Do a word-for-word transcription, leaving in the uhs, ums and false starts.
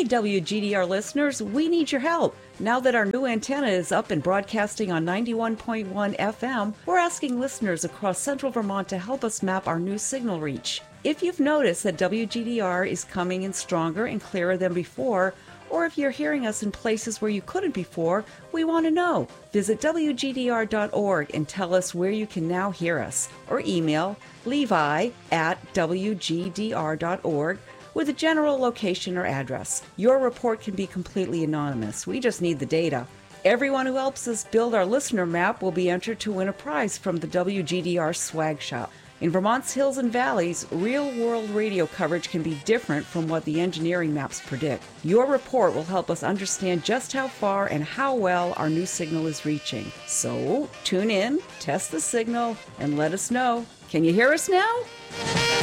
Hey, W G D R listeners, we need your help. Now that our new antenna is up and broadcasting on ninety-one point one F M, we're asking listeners across central Vermont to help us map our new signal reach. If you've noticed that W G D R is coming in stronger and clearer than before, or if you're hearing us in places where you couldn't before, we want to know. Visit W G D R dot org and tell us where you can now hear us, or email Levi at W G D R dot org with a general location or address. Your report can be completely anonymous. We just need the data. Everyone who helps us build our listener map will be entered to win a prize from the W G D R Swag Shop. In Vermont's hills and valleys, real-world radio coverage can be different from what the engineering maps predict. Your report will help us understand just how far and how well our new signal is reaching. So, tune in, test the signal, and let us know. Can you hear us now?